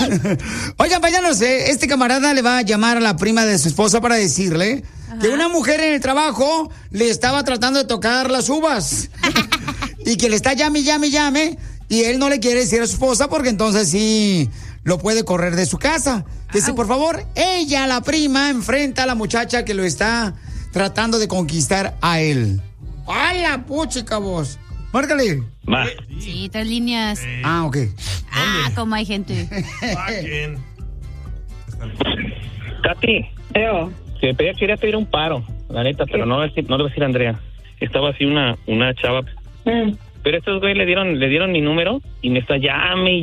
Oigan, paisanos, este camarada le va a llamar a la prima de su esposa para decirle que una mujer en el trabajo le estaba tratando de tocar las uvas. Y que le está llame. Y él no le quiere decir a su esposa porque entonces sí lo puede correr de su casa. Que si por favor, ella, la prima, enfrenta a la muchacha que lo está tratando de conquistar a él. ¡Hala, puchica vos! Márcale. Va. Sí, 3 líneas. Ah, ok. Como hay gente. Katy, que quería pedir un paro, la neta, pero no le voy a decir a Andrea. Estaba así una chava. Pero estos güeyes le dieron mi número y me está llame.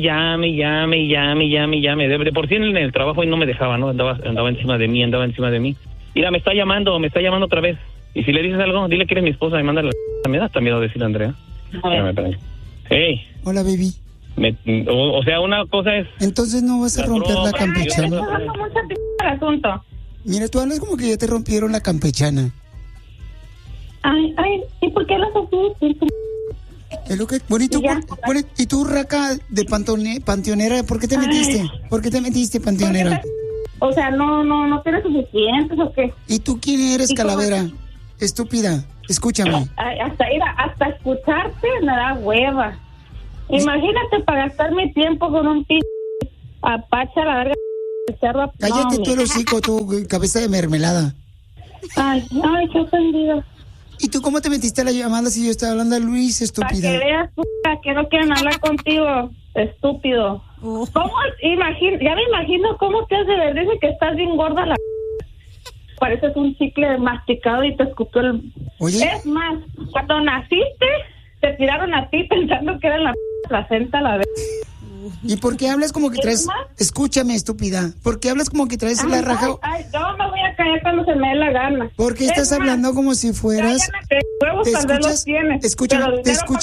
De por sí en el trabajo y no me dejaba, ¿no? Andaba encima de mí. Mira, me está llamando otra vez. Y si le dices algo, dile que eres mi esposa y mándale la... Me da hasta miedo decirle a Andrea. Hey. Hola, baby. O sea, una cosa es... Entonces no vas a romper la campechana. Asunto. Mira, tú hablas como que ya te rompieron la campechana. Ay, ¿y por qué las así? Es lo que... ¿Y tú, raca de panteonera, por qué te metiste? ¿Por qué te metiste, panteonera? O sea, no tienes suficientes, ¿o qué? ¿Y tú quién eres, calavera? Estúpida, escúchame. Hasta escucharte me da hueva. Imagínate para gastar mi tiempo con un apacha la verga de cerdo. Cállate tú el hocico, tu cabeza de mermelada. Ay, qué ofendido. ¿Y tú cómo te metiste a la llamada si yo estaba hablando a Luis, estúpida? Para que veas, que no quieren hablar contigo, estúpido. ¿Cómo? Ya me imagino cómo te has de ver, dice que estás bien gorda la... Pareces un chicle masticado y te escupió el... Oye. Es más, cuando naciste, te tiraron a ti pensando que era la placenta la vez. ¿Y por qué hablas como que traes... Escúchame, estúpida. ¿Por qué hablas como que traes la raja? Yo me voy a callar cuando se me dé la gana. ¿Por qué estás hablando como si fueras... ¿Te escuchas? Escúchame.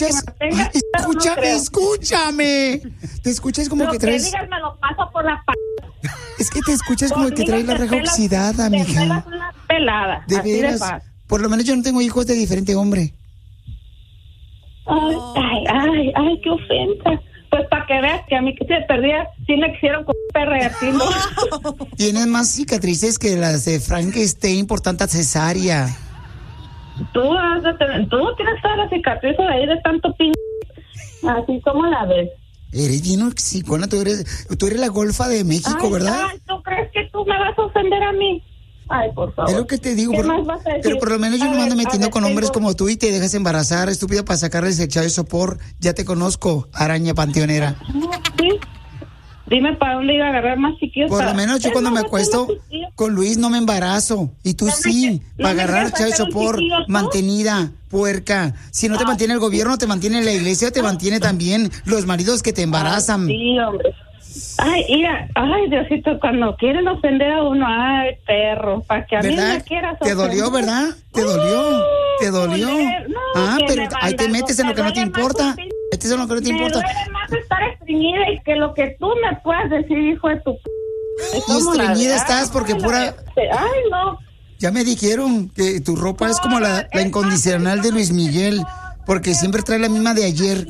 Escúchame. Te escuchas como que traes... Lo que digas me lo paso por la Es que te escuchas como que traes la raja oxidada, mija. Te pelas una pelada. De veras. Por lo menos yo no tengo hijos de diferente hombre. Ay, qué ofensa. Pues para que veas que a mí que se perdía, sí me quisieron con perreatindo. Tienes más cicatrices que las de Frankenstein por tanta cesárea. Tú tienes todas las cicatrices ahí de tanto así como la ves. Eres bien oxicona, tú eres la golfa de México, ¿verdad? ¿Tú crees que tú me vas a ofender a mí? Ay, por favor. Es lo que te digo, pero por lo menos yo no me ando metiendo con hombres como tú y te dejas embarazar, estúpida, para sacarles el chavo de sopor. Ya te conozco, araña panteonera. Sí. Dime para dónde iba a agarrar más chiquillos. Por lo menos yo cuando me acuesto con Luis no me embarazo. Y tú sí, para agarrar el chavo de sopor, mantenida, puerca. Si no te mantiene el gobierno, te mantiene la iglesia, te mantiene también los maridos que te embarazan. Sí, hombre. Ay, Diosito, cuando quieren ofender a uno, ay, perro, para que a mí me quieras ofender. ¿Te dolió, verdad? ¿Te dolió? Pero ahí te metes en lo que no te importa. Metes en lo que no te importa. Me duele más estar estreñida y que lo que tú me puedas decir, hijo de tu... Y estreñida estás porque pura... Ay, no. Ya me dijeron que tu ropa es como la incondicional de Luis Miguel, porque siempre trae la misma de ayer.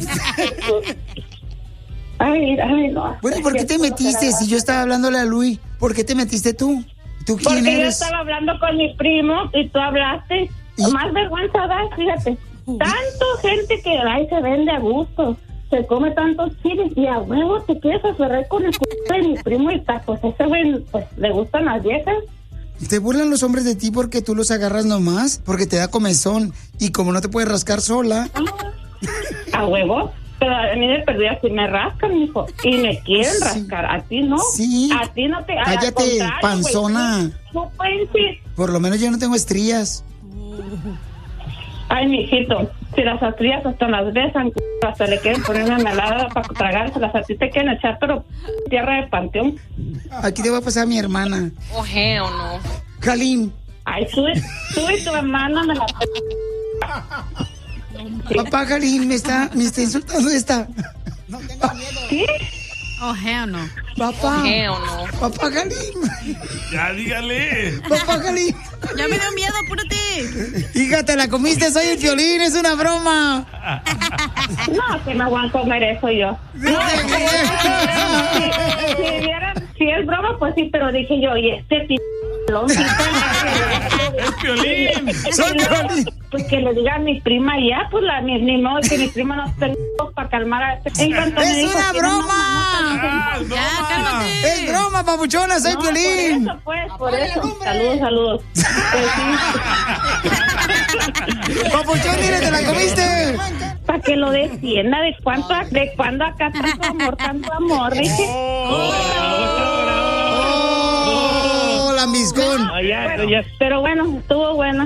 Ay, no. Bueno, ¿por qué te metiste? Si yo estaba hablándole a Luis, ¿por qué te metiste tú? ¿Tú quién porque eres? Yo estaba hablando con mi primo y tú hablaste. Más vergüenza da, fíjate. Tanto gente que se vende a gusto, se come tantos chiles y a huevo te quieres aferrar con el c*** de mi primo y pues ese güey pues le gustan las viejas. ¿Te burlan los hombres de ti porque tú los agarras nomás? Porque te da comezón y como no te puedes rascar sola. ¿A huevo? Pero a mí de perdida si me rascan, mijo. Y me quieren rascar. A ti no. Sí. A ti no te... Cállate, panzona. No pueden decir. Por lo menos yo no tengo estrías. Ay, mijito, si las estrías hasta las besan, hasta le quieren poner una melada para tragárselas. A ti te quieren echar, pero tierra de panteón. Aquí te va a pasar a mi hermana. Oje o no. Jalín. Ay, tú y tu hermana me la... Papá Jalín me está insultando esta. No tengas miedo. ¿Sí? Oh, hell no. Papá. Oh, hell no. Papá Gali. Ya, dígale. Papá Gali. Ya me dio miedo, apúrate. Hija, te la comiste, soy el Piolín, es una broma. No, que me voy a comer eso yo. No, si es broma, pues sí, pero dije yo, y este tipo... ¡Es Piolín! ¡Soy Piolín! Pues que le diga a mi prima ya, pues ni modo que mi prima no tenga para calmar a este. ¡Es una broma! Ya, cálmate. ¡Es broma, papuchona! ¡Soy Piolín! Por eso. Saludos. Pues sí. Papuchón, mire, ¿te la comiste? Para que lo defienda, ¿de cuándo acá tanto amor? Dije. Lambiscón. Pero bueno, estuvo bueno.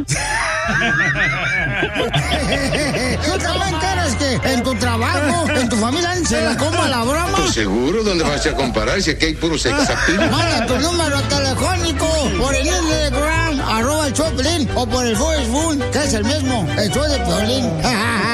¿Tú también quieres que en tu trabajo, en tu familia, se la coma la broma? Pues seguro, ¿dónde vas a comparar si aquí hay puros exactivos? Manda tu número telefónico por el Instagram, @el Choplin, o por el Facebook, que es el mismo, el show de Piolín.